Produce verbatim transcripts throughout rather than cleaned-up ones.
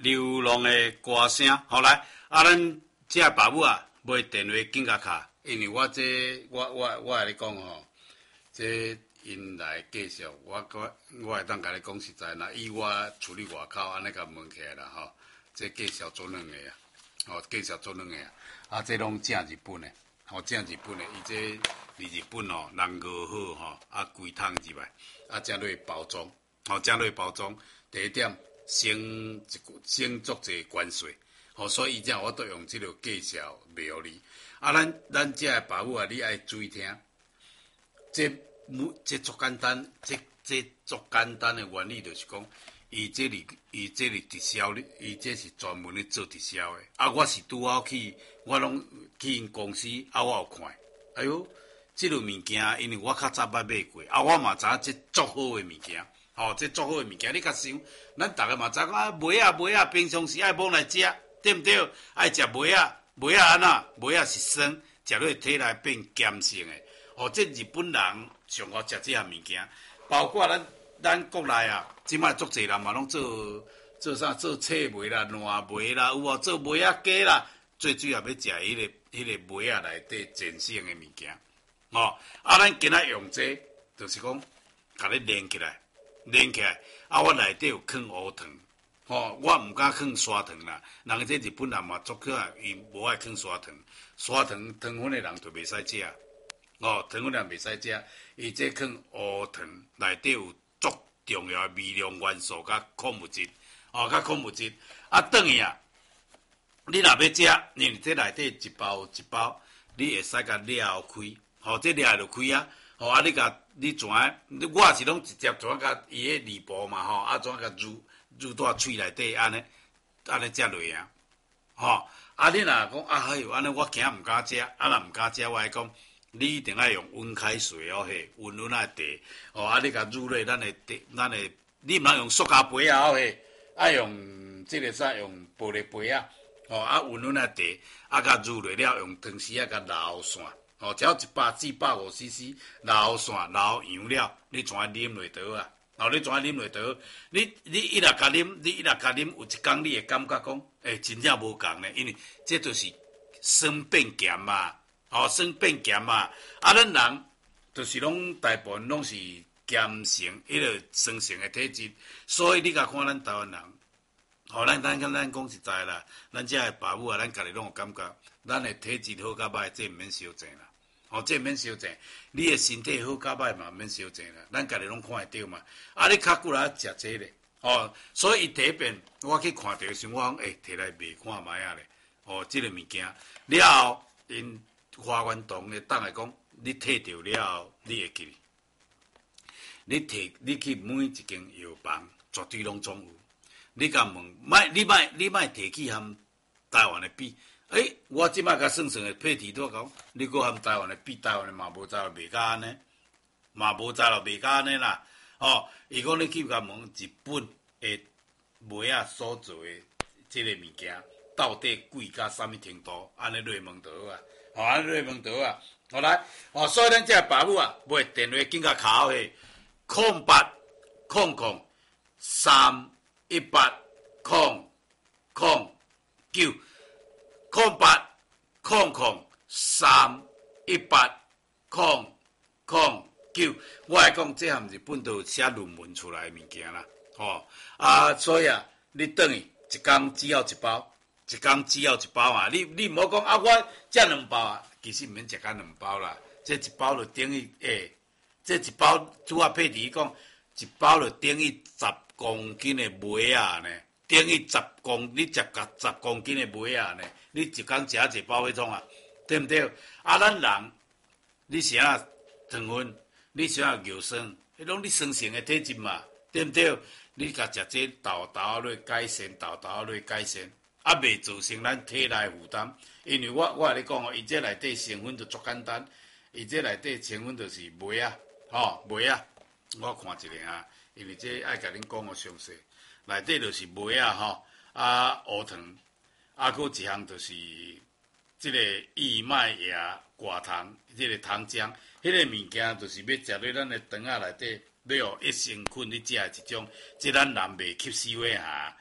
流浪的歌声。后来啊，咱这爸母啊买电话紧甲卡，因为我这我我我来讲吼，这因来介绍我我我会当甲你讲实在，那以我处理外口安尼甲问起来啦吼，这介绍做两个啊，吼介绍做两个啊，啊这拢正日本的，吼正日本的，伊这伫日本吼人熬好吼，啊规桶入来，啊正落包装，吼正落包装，第一点省一省足侪关税，吼所以伊正我都用即个介绍卖互你，啊咱咱这个爸母啊，你爱注意听，这。这足简单，这这足简单的原理就是讲，伊这里伊这里直销的，伊这是专门咧做直销的。啊，我是拄好去，我拢去因公司，啊，我有看，哎哟，这个物件，因为我较早捌买过，啊，我嘛知影这足好的物件，吼、哦，这足好的物件，你较想，咱逐个嘛知影啊，梅啊梅啊，平常时爱摸来食，对毋对？爱食梅啊梅啊安那，梅啊是酸，食落体内变碱性的。哦，这日本人上好食这项物件，包括咱咱国内啊，即摆足侪人嘛拢做做啥做脆梅啦、烂梅啦，有无做梅仔粿啦？最主要要食迄、那个迄、那个梅仔内底碱性的物件。哦，啊，咱今仔用这，就是讲，甲你连起来，连起来，啊，我内底有放乌糖，哦，我毋敢放砂糖啦。人这日本人嘛足可爱，伊无爱放砂糖，砂糖糖分的人就袂使食。哦，糖分量袂使食，伊这放乌糖内底有足重要的微量元素甲矿物质，哦，甲矿物质。啊，等于啊，你若要食，因为这内底一包一包，你会使甲撩开，吼、哦，这撩就开啊，吼、哦，啊，你甲你怎啊？我是拢直接怎啊甲伊个里部嘛，吼、哦，啊，怎啊甲入入到喙内底安尼，安尼食落啊，吼、哦，啊，你若讲啊，哎哟，安尼我惊毋敢食，啊，若毋敢食，我来讲。你一定要用温开水哦，嘿，温温啊茶，哦，啊，你甲入咧，咱的茶，咱的，你毋通用塑胶杯啊，哦嘿，爱用即个啥用玻璃杯啊，哦，啊，温温啊茶，啊，甲入咧了，用汤匙啊，甲捞散，哦，只要一百至百五 C C， 捞散捞扬了，你怎啊啉落倒啊？哦，你怎啊啉落倒？你你一若甲啉，你一若甲啉，有一工你会感觉讲，诶、欸，真正无共呢，因为这就是酸变咸嘛。哦，酸变咸嘛，啊，咱人就是拢大部分拢是咸性，迄个酸性的体质，所以你甲看咱台湾人，吼、哦，咱咱咱咱讲实在啦，咱遮个爸母啊，咱家己拢有感觉，咱的体质好甲歹，这毋免小济啦，哦，这毋免小济，你的身体好甲歹嘛，毋免小济啦，咱家己拢看会到嘛，啊，你较久来食这咧，哦，所以第一遍我去看到时，我讲诶，摕来卖看卖啊咧，哦，即、这个物件了后因。花园堂的党来讲，你摕到了后，你会记。你摕你去每一间药房，绝对拢总有。你甲问，莫你莫你莫摕去含台湾的比。诶、欸，我即摆甲算算的配题都讲，你搁含台湾的比，台湾的嘛无早卖甲安尼，嘛无早就卖甲安尼啦。哦，伊讲你去甲问日本的梅啊所做的即个物件，到底贵甲啥物程度？安尼类问倒啊。哦，安尼问倒啊，好来，哦，所以咱这个爸母啊，买电话紧甲卡去，空八空空三一八空空九空八空空三一八空空九，我来讲，这项日本都有写论文出来的物件啦，哦啊，所以啊，你等于一工只要一包。一工只要一包啊！你你毋好讲啊！我食两包啊，其实毋免食甲两包啦。这一包就等于诶，这一包拄啊配题讲，一包就等于十公斤的梅啊呢，等于十公你食甲十公斤的梅啊呢，你一工食一包迄种啊，对毋对？啊，咱人你是啊糖分，你是啊尿酸，迄拢你酸性的体质嘛，对毋对？你甲食这豆豆落改善，豆豆落改善。啊，袂造成咱体内负担，因为我我甲你讲哦，伊这内底成分就足简单，伊这内底成分就是梅啊，吼梅啊，我看一下啊，因为这爱甲恁讲个详细，内底就是梅啊，吼啊乌糖，啊，搁一项就是即个燕麦芽寡糖，即个糖浆，迄个物件就是要食咧咱的肠仔内底，要有益生菌你食的一种，即咱人袂吸收的哈。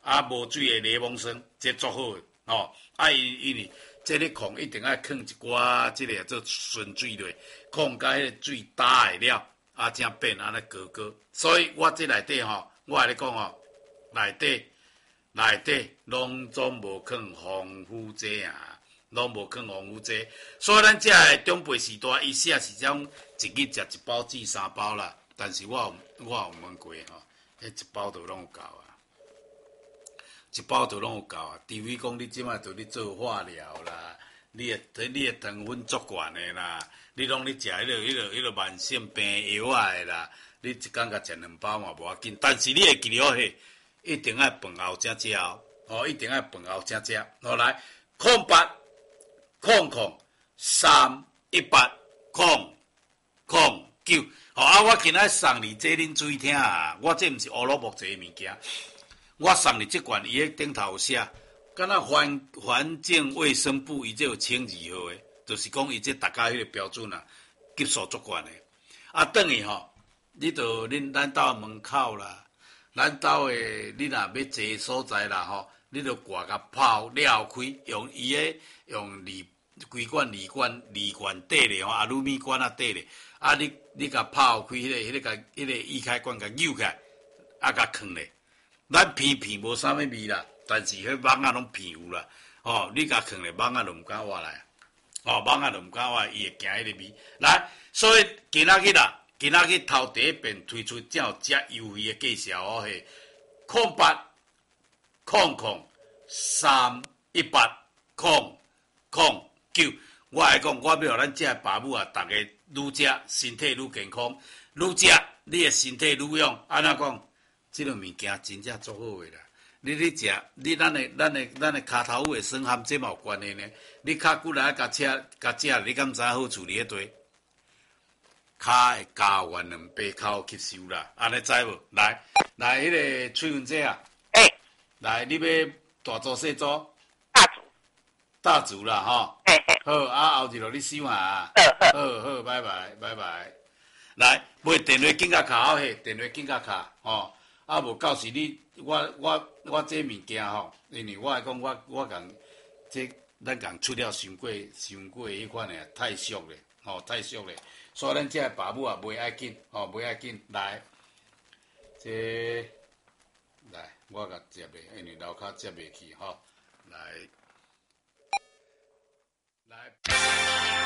啊无水的柠檬霜，这足好诶，吼、啊因因为这个控一定要放一寡这个做纯水落，控甲迄个水打会了，啊才变安尼高高。所以我这内底吼，我来讲吼，内底内底拢总无放防腐剂啊。拢无放防腐剂，所以咱遮个长辈时代，伊写是种一日食一包至三包啦。但是我有我有问过吼，迄一包都拢有够啊，一包都拢有够啊。除非讲你即摆就咧做化疗啦，你诶你诶糖分足悬诶啦，你拢咧食迄个迄个迄个慢性病药啊诶啦，你一工甲食两包嘛无要紧。但是你会记了迄，一定爱饭后才食哦，哦，一定爱饭后才食。好来，空八。空空三一八空空九，好啊！我今仔送你这恁注意听啊！我这毋是乌鲁木齐物件，我送你这罐伊迄顶头有写，敢若环环境卫生部伊这有清字号诶，就是讲伊这大家迄个标准啊，级数足悬诶。啊，等于吼，你着恁咱兜门口啦，咱兜诶，你若要坐所在啦吼。你著挂甲泡了开，用伊个用铝规管铝管铝管底咧吼，阿鲁米管啊底咧，啊你你甲泡开迄、那个迄、那个甲迄、那个易开关甲扭起来，啊甲藏咧，咱片片无啥物味啦，但是迄网仔拢片有啦，吼、哦、你甲藏咧，网仔就毋敢活来，吼网仔就毋敢活，伊会惊迄个味。来，所以今仔日啦，今仔日头第一遍推出正有遮优惠的介绍哦，嘿，空八。空空三一八空空九，我来讲，我要互咱遮爸母啊，逐个愈食身体愈健康，愈食你的身体愈勇。安怎讲？即个物件真正足好诶啦！你咧食，你咱的咱的咱的骹头会酸含这嘛有关系呢。你骹骨来甲车甲食，你敢知好处理迄堆？骹会加完两倍口吸收啦，安尼知无？来来，迄、那个翠云姐啊！来，你要大组细组？ 大组。 大组啦，吼。 嘿嘿。 好，啊，后日落你收啊。 好好好，拜拜，拜拜。来，买电话紧甲卡嘿，电话紧甲卡，吼。啊，无到时你，我我我这物件吼，因为我来讲，我我共这咱共出了伤过伤过迄款诶，太俗咧，吼，太俗咧。所以咱这爸母啊，袂爱紧，吼，袂爱紧。来，这。来，我甲接袂，因为楼骹接袂去吼。来，来。